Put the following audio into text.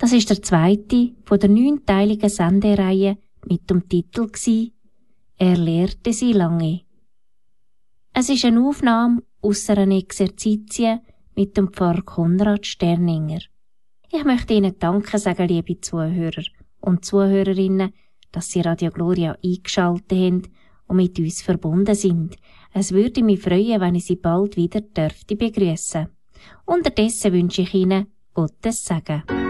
Das ist der zweite von der 9-teiligen Sendereihe mit dem Titel «Er lehrte sie lange». Es ist eine Aufnahme aus einer Exerzitie mit dem Pfarrer Konrad Sterninger. Ich möchte Ihnen danken sagen, liebe Zuhörer und Zuhörerinnen, dass Sie Radio Gloria eingeschaltet haben und mit uns verbunden sind. Es würde mich freuen, wenn ich Sie bald wieder begrüßen dürfte. Unterdessen wünsche ich Ihnen Gottes Segen.